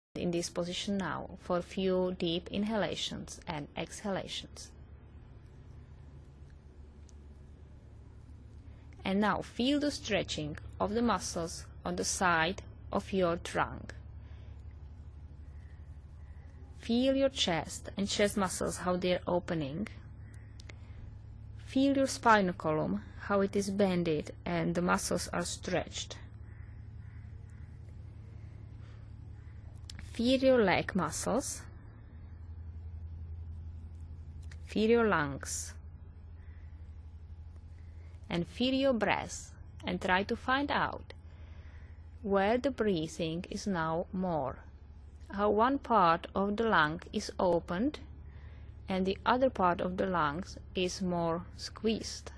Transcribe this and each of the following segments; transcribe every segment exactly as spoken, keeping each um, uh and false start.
in this position now for a few deep inhalations and exhalations. And now feel the stretching of the muscles on the side of your trunk. Feel your chest and chest muscles, how they're opening. Feel your spinal column, how it is bended and the muscles are stretched. Feel your leg muscles. Feel your lungs. And feel your breath and try to find out where the breathing is now more. How one part of the lung is opened and the other part of the lungs is more squeezed.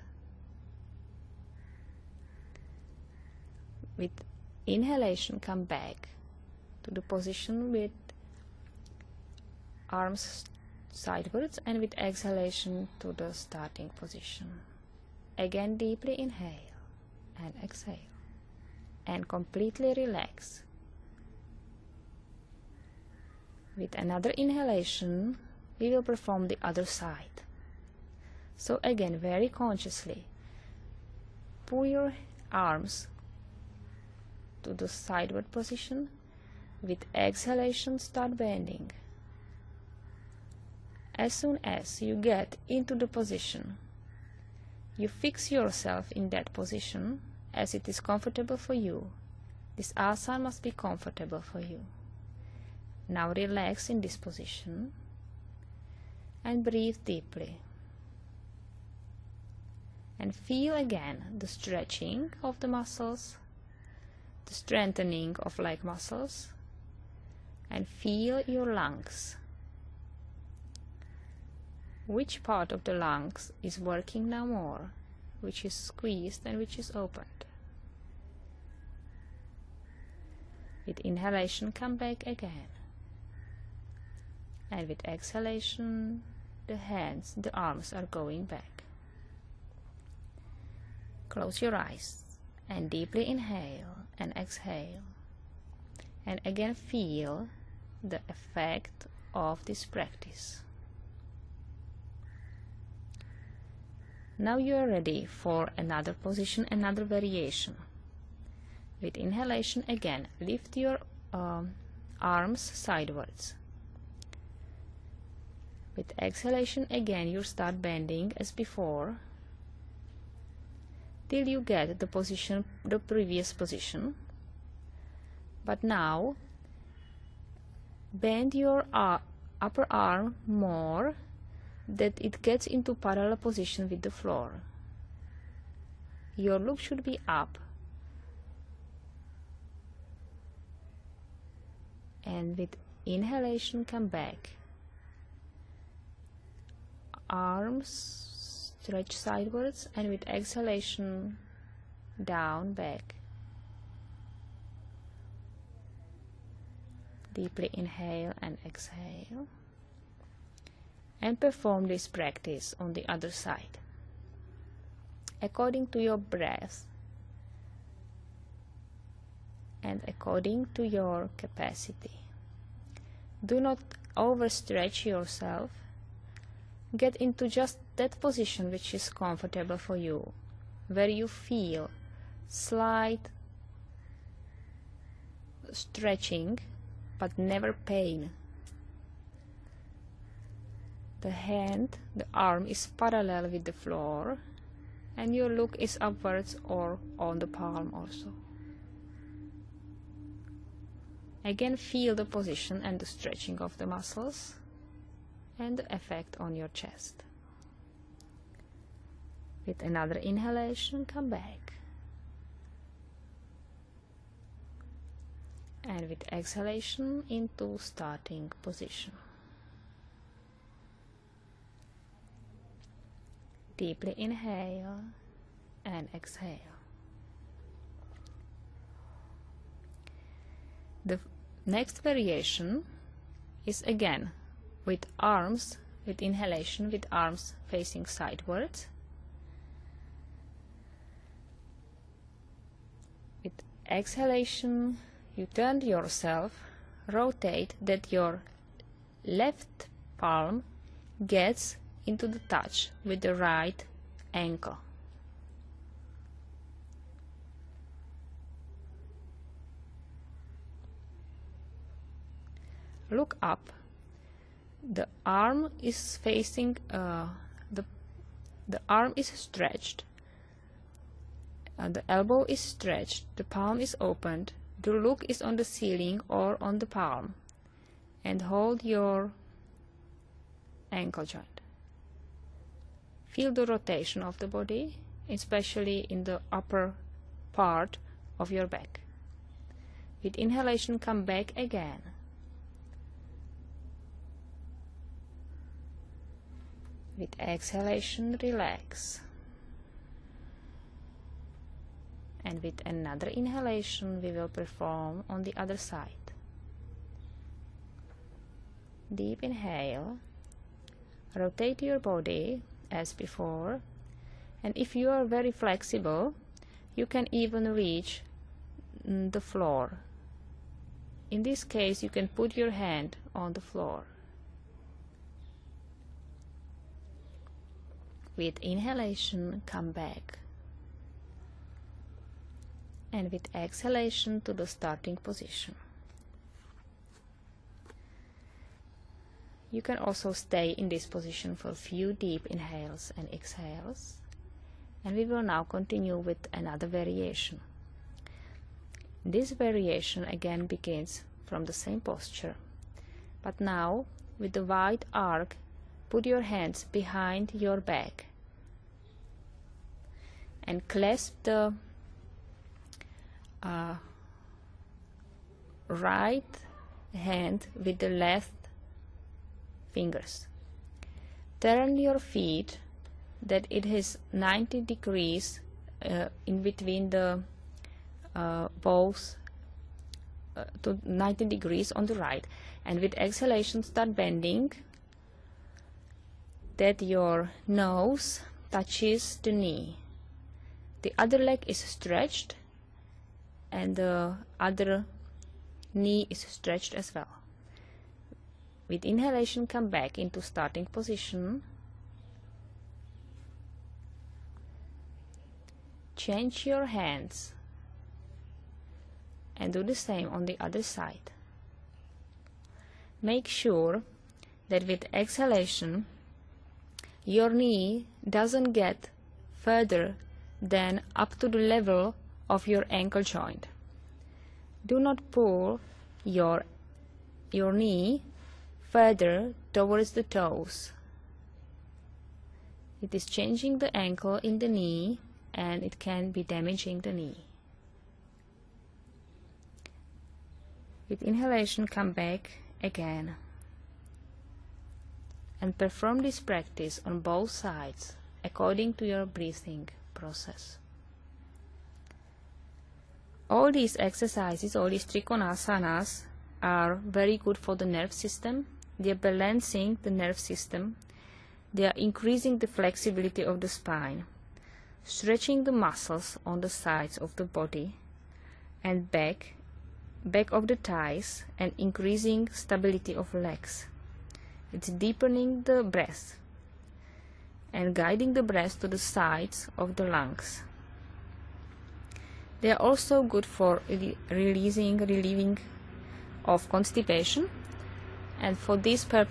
With inhalation, come back to the position with arms sidewards, and with exhalation to the starting position. Again, deeply inhale and exhale and completely relax. With another inhalation, we will perform the other side. So again, very consciously, pull your arms to the sideward position. With exhalation, start bending. As soon as you get into the position, you fix yourself in that position as it is comfortable for you. This asana must be comfortable for you. Now relax in this position and breathe deeply. And feel again the stretching of the muscles, the strengthening of leg muscles, and feel your lungs. Which part of the lungs is working now more, which is squeezed and which is opened. With inhalation, come back again. And with exhalation, the hands, the arms are going back. Close your eyes and deeply inhale and exhale. And again feel the effect of this practice. Now you are ready for another position, another variation. With inhalation, again, lift your um, arms sidewards. With exhalation, again, you start bending as before, till you get the position, the previous position. But now, bend your uh, upper arm more, that it gets into parallel position with the floor. Your look should be up. And with inhalation, come back. Arms stretch sidewards, and with exhalation, down, back. Deeply inhale and exhale. And perform this practice on the other side, according to your breath and according to your capacity. Do not overstretch yourself. Get into just that position which is comfortable for you, where you feel slight stretching but never pain. The hand, the arm is parallel with the floor, and your look is upwards or on the palm also. Again, feel the position and the stretching of the muscles and the effect on your chest. With another inhalation, come back. And with exhalation, into starting position. Deeply inhale and exhale. The next variation is again with arms, with inhalation, with arms facing sidewards. With exhalation, you turn yourself rotate that your left palm gets into the touch with the right ankle. Look up. The arm is facing, uh, the, the arm is stretched, uh, the elbow is stretched, the palm is opened, the look is on the ceiling or on the palm, and hold your ankle joint. Feel the rotation of the body, especially in the upper part of your back. With inhalation, come back again. With exhalation, relax. And with another inhalation, we will perform on the other side. Deep inhale. Rotate your body as before. And if you are very flexible, you can even reach the floor. In this case, you can put your hand on the floor. With inhalation, come back. And with exhalation, to the starting position. You can also stay in this position for a few deep inhales and exhales. And we will now continue with another variation. This variation again begins from the same posture. But now, with the wide arc, put your hands behind your back and clasp the uh, right hand with the left fingers. Turn your feet that it is ninety degrees uh, in between the uh, both uh, to ninety degrees on the right, and with exhalation start bending that your nose touches the knee. The other leg is stretched and the other knee is stretched as well. With inhalation, come back into starting position. Change your hands and do the same on the other side. Make sure that with exhalation, your knee doesn't get further than up to the level of your ankle joint. Do not pull your, your knee further towards the toes. It is changing the ankle in the knee and it can be damaging the knee. With inhalation, come back again. And perform this practice on both sides according to your breathing process. All these exercises, all these Trikonasanas, are very good for the nerve system. They are balancing the nerve system. They are increasing the flexibility of the spine, stretching the muscles on the sides of the body and back, back of the thighs, and increasing stability of legs. It's deepening the breath and guiding the breath to the sides of the lungs. They are also good for re releasing, relieving of constipation, and for this purpose